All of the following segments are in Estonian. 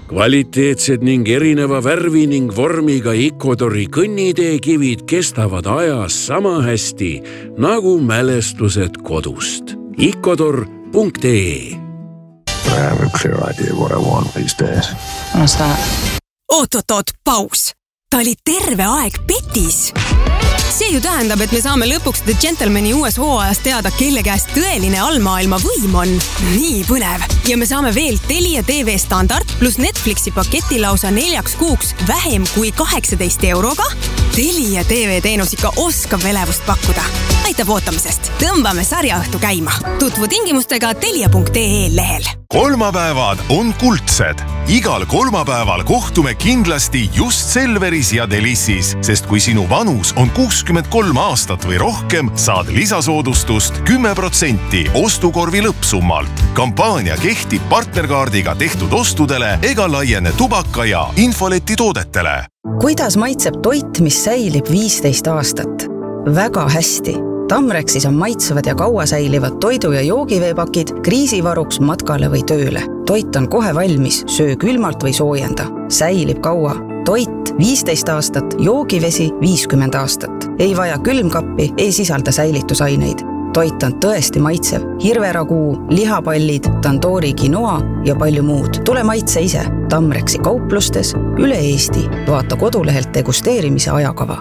Kvaliteetsed ning erineva värvi ning vormiga Ecuadori kõnniteekivid kestavad ajas sama hästi nagu mälestused kodust. Ecuador.ee I have a clear idea what I want these days. What's that? Oot, paus! Ta oli terve aeg petis. See ju tähendab, et me saame lõpuks The Gentlemani uues hooajas teada, kelle käest tõeline allmaailma võim on. Nii põnev! Ja me saame veel Telia TV standard plus Netflixi paketi lausa 4 kuuks vähem kui 18 euroga. Telia TV teenus ikka oskab elevust pakkuda. Aitab ootamisest. Tõmbame sarjaõhtu käima. Tutvu tingimustega telia.ee lehel. Kolmapäevad on kuldsed. Igal kolmapäeval kohtume kindlasti just Selveris ja Delissis, sest kui sinu vanus on 63 aastat või rohkem, saad lisasoodustust 10% ostukorvi lõppsummalt. Kampaania kehtib partnerkaardiga tehtud ostudele ega laiene tubaka ja infoleti toodetele. Kuidas maitseb toit, mis säilib 15 aastat? Väga hästi. Tamrexis on maitsevad ja kaua säilivad toidu- ja joogiveepakid kriisivaruks matkale või tööle. Toit on kohe valmis, söö külmalt või soojenda. Säilib kaua. Toit 15 aastat, joogivesi 50 aastat. Ei vaja külmkappi, ei sisalda säilitusaineid. Toit on tõesti maitsev. Hirveraguu, lihapallid, tandoori quinoa ja palju muud. Tule maitse ise. Tamrexi kauplustes üle Eesti. Vaata kodulehelt degusteerimise ajakava.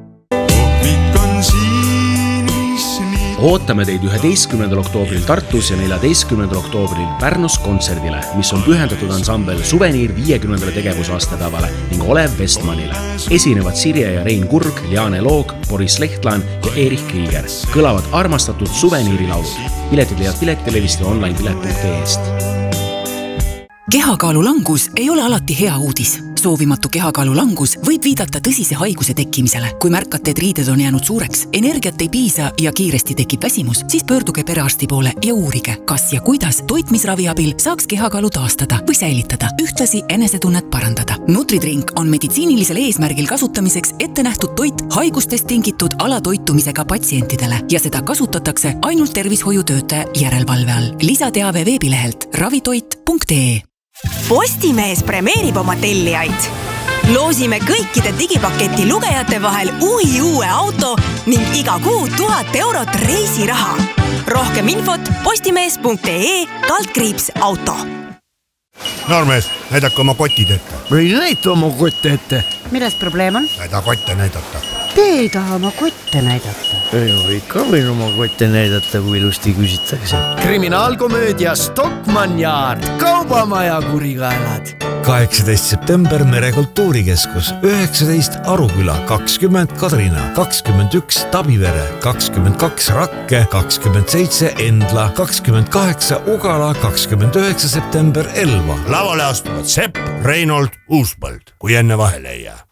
Ootame teid 11. oktoobril Tartus ja 14. oktoobril Pärnus kontserdile, mis on pühendatud ansambel Suveniir 50. tegevusaastapäevale ning Olev Vestmanile. Esinevad Sirje ja Rein Kurg, Liane Loog, Boris Lehtlaan ja Erich Krieger. Kõlavad armastatud Suveniiri laulud. Piletid leiad Piletilevist ja onlinepilet.ee-st. Kehakaalu langus ei ole alati hea uudis. Soovimatu kehakaalu langus võib viidata tõsise haiguse tekkimisele. Kui märkate, et riided on jäänud suureks, energiat ei piisa ja kiiresti tekib väsimus, siis pöörduge perearsti poole ja uurige, kas ja kuidas toitmisravi abil saaks kehakaalu taastada või säilitada, ühtlasi enesetunnet parandada. Nutridrink on meditsiinilisel eesmärgil kasutamiseks ette nähtud toit haigustest tingitud alatoitumisega patsientidele ja seda kasutatakse ainult tervishoiutöötaja järelevalve all. Lisateave veebilehelt ravitoit.ee. Postimees premeerib oma tellijaid. Loosime kõikide digipaketi lugejate vahel uue auto ning iga kuu 1000 eurot reisiraha. Rohkem infot postimees.ee/auto. Noormees, näidake oma kotid ette. Või näita oma kotte ette. Milles probleem on? Näida kotte näidata. Te ei taha oma kotte näidata. Ikka võin oma kotte näidata, kui ilusti küsitakse. Kriminaalkomöödia Stockmann Yard, kaubamaja kurikaelad. 18. september Merekultuurikeskus, 19 Aruküla, 20 Kadrina, 21 Tabivere, 22 Rakke, 27 Endla, 28 Ugala, 29 september Elva. Lavale astuvad Sepp, Reinold, Uuspõld, kui enne vahele ei jää.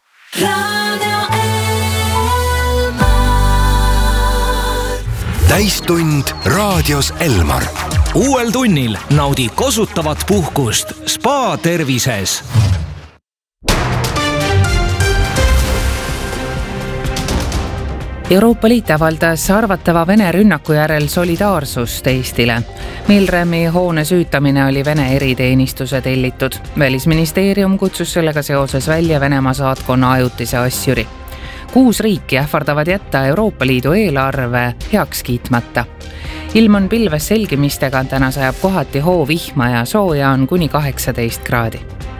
Täistund raadios Elmar. Uuel tunnil naudi kosutavat puhkust Spa tervises. Euroopa Liit avaldas arvatava Vene rünnaku järel solidaarsust Eestile. Milremi hoone süütamine oli Vene eriteenistuse tellitud. Välisministeerium kutsus sellega seoses välja Venemaa saatkonna ajutise asjuri. 6 riiki ähvardavad jätta Euroopa Liidu eelarve heaks kiitmata. Ilm on pilves selgimistega, täna sajab kohati hoovihma ja sooja on kuni 18 kraadi.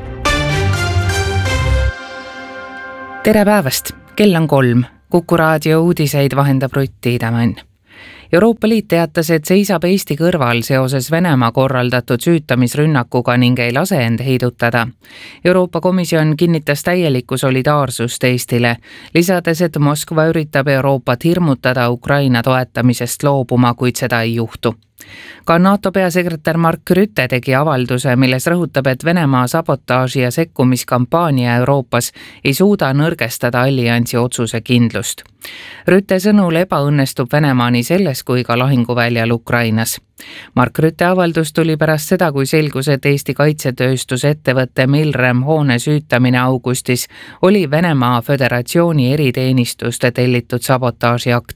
Tere päevast, kell on 3. Kuku raadio uudiseid vahendab Rutti Idamann. Euroopa Liit teatas, et seisab Eesti kõrval seoses Venemaa korraldatud süütamisrünnakuga ning ei lase end heidutada. Euroopa Komisjon kinnitas täielikku solidaarsust Eestile, lisades, et Moskva üritab Euroopat hirmutada Ukraina toetamisest loobuma, kuid seda ei juhtu. Ka NATO peasekretär Mark Rutte tegi avalduse, milles rõhutab, et Venemaa sabotaaži ja sekkumiskampaania Euroopas ei suuda nõrgestada alliansi otsuse kindlust. Rutte sõnul ebaõnnestub Venemaa nii selles kui ka lahinguväljal Ukrainas. Mark Rutte avaldus tuli pärast seda, kui selgus, et Eesti kaitsetööstusettevõtte Milrem hoone süütamine augustis oli Venemaa Föderatsiooni eriteenistuste tellitud sabotaažiakt.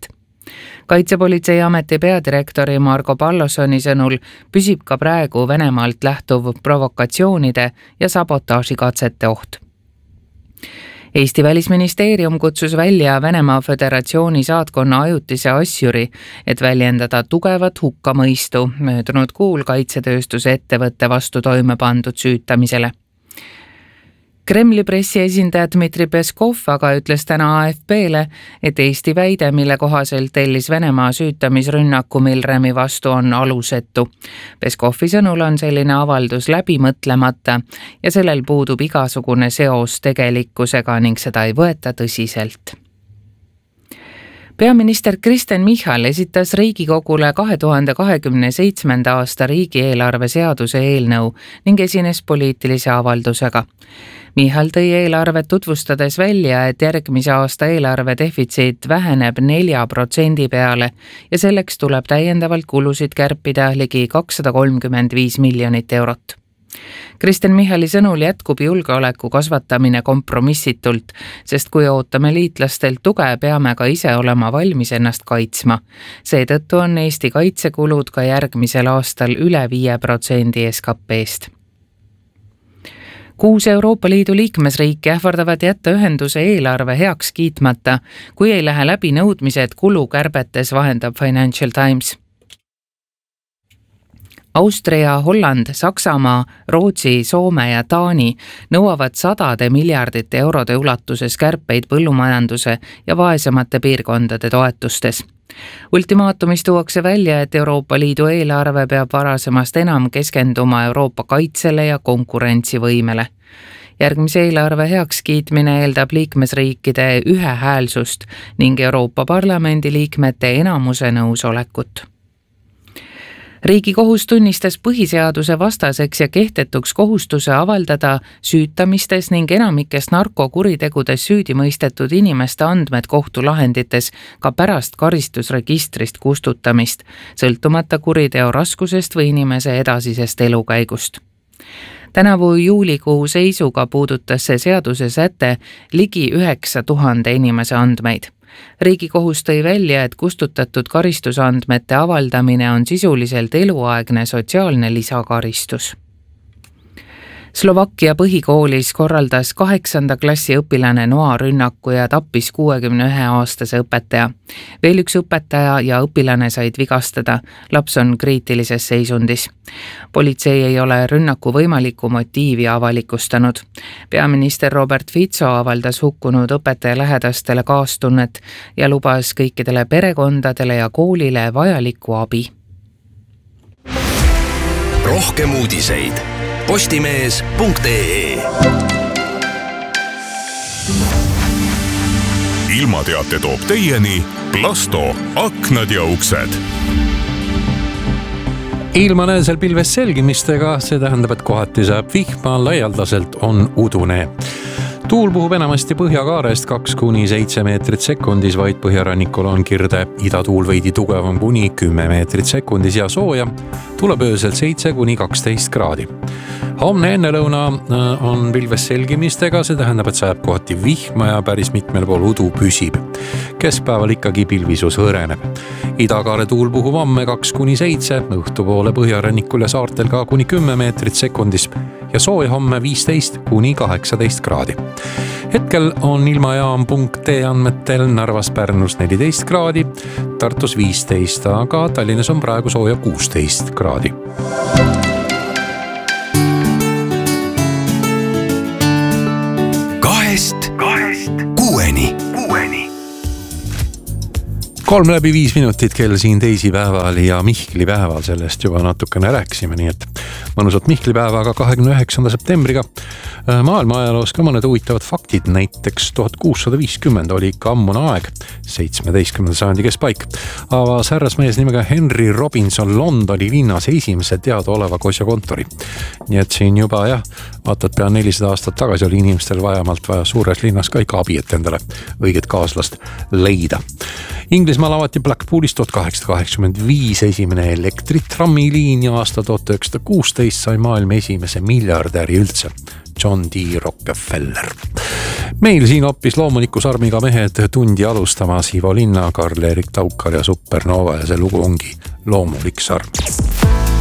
Kaitsepolitseiameti peadirektori Margo Pallosoni sõnul püsib ka praegu Venemaalt lähtuv provokatsioonide ja sabotaažikatsete oht. Eesti välisministeerium kutsus välja Venemaa Föderatsiooni saatkonna ajutise asjuri, et väljendada tugevat hukkamõistu möödunud kuul kaitsetööstuse ettevõtte vastu toime pandud süütamisele. Kremli pressiesindaja Dmitri Peskov aga ütles täna AFP-le, et Eesti väide, mille kohaselt tellis Venemaa süütamisrünnaku Milremi vastu, on alusetu. Peskovi sõnul on selline avaldus läbi mõtlemata ja sellel puudub igasugune seos tegelikkusega ning seda ei võeta tõsiselt. Peaminister Kristen Michal esitas Riigikogule 2027. aasta riigieelarve seaduse eelnõu ning esines poliitilise avaldusega. Michal tõi eelarvet tutvustades välja, et järgmise aasta eelarve defitsiit väheneb 4% peale ja selleks tuleb täiendavalt kulusid kärpida ligi 235 miljonit eurot. Kristen Michali sõnul jätkub julgeoleku kasvatamine kompromissitult, sest kui ootame liitlastelt tuge, peame ka ise olema valmis ennast kaitsma. Seetõttu on Eesti kaitsekulud ka järgmisel aastal üle 5% SKP-st. 6 Euroopa Liidu liikmesriiki ähvardavad jätta ühenduse eelarve heaks kiitmata, kui ei lähe läbi nõudmised kulukärbetes, vahendab Financial Times. Austria, Holland, Saksamaa, Rootsi, Soome ja Taani nõuavad sadade miljardite eurode ulatuses kärpeid põllumajanduse ja vaesemate piirkondade toetustes. Ultimaatumis tuuakse välja, et Euroopa Liidu eelarve peab varasemast enam keskenduma Euroopa kaitsele ja konkurentsivõimele. Järgmise eelarve heakskiitmine eeldab liikmesriikide ühehäälsust ning Euroopa Parlamendi liikmete enamuse nõusolekut. Riigikohus tunnistas põhiseaduse vastaseks ja kehtetuks kohustuse avaldada süütamistes ning enamikes narkokuritegudes süüdi mõistetud inimeste andmed kohtulahendites ka pärast karistusregistrist kustutamist, sõltumata kuriteo raskusest või inimese edasisest elukäigust. Tänavu juulikuu seisuga puudutas see seaduse säte ligi 9000 inimese andmeid. Riigikohus tõi välja, et kustutatud karistusandmete avaldamine on sisuliselt eluaegne sotsiaalne lisakaristus. Slovakkia põhikoolis korraldas 8. klassi õpilane noarünnaku ja tappis 61-aastase õpetaja. Veel üks õpetaja ja õpilane said vigastada. Laps on kriitilises seisundis. Politsei ei ole rünnaku võimalikku motiivi avalikustanud. Peaminister Robert Fico avaldas hukkunud õpetaja lähedastele kaastunnet ja lubas kõikidele perekondadele ja koolile vajalikku abi. Rohkem uudiseid postimees.ee. Ilmateate toob teieni Plasto aknad ja uksed. Ilma näesel pilves selgimistega, see tähendab, et kohati saab vihma, laialdaselt on udune. Tuul puhub enamasti põhjakaarest 2-7 meetrit sekundis, vaid põhjarannikul on kirde idatuul veidi tugevam kuni 10 meetrit sekundis ja sooja tuleb öösel 7-12 kraadi. Homne ennelõuna on pilves selgimistega, see tähendab, et sajab kohati vihma ja päris mitmel pool udu püsib. Keskpäeval ikkagi pilvisus hõreneb. Idakaare tuul puhub homme 2-7, õhtupoole põhjarannikul ja saartel ka kuni 10 meetrit sekundis ja sooja homme 15-18 kraadi. Hetkel on ilmajaam.ee andmetel Narvas, Pärnus 14 kraadi, Tartus 15, aga Tallinnas on praegu sooja 16 kraadi. Kahest kuueni. 3:05 minutit kell siin teisipäeval ja Mihklipäeval, sellest juba natukene rääkisime, nii et mõnusat Mihklipäevaga 29. septembriga. Maailma ajaloos ka mõned huvitavad faktid, näiteks 1650 oli ikka ammune aeg, 17. sajandi keskpaik. Avas härrasmees nimega Henry Robinson Londoni linnas esimese teadaoleva kosjakontori. Nii et siin juba vaatad, pea 400 aastat tagasi oli inimestel vaja suures linnas ka ikka abi, et endale õiget kaaslast leida. Inglismaal avati Blackpoolis 1885 esimene elektritrammiliin ja aasta 1916 sai maailma esimese miljardäri üldse, John D. Rockefeller. meil siin hoopis loomuliku sarmiga mehed tundi alustamas Ivo Linna, Karl-Erik Taukar ja Supernova ja see lugu ongi Loomulik sarm.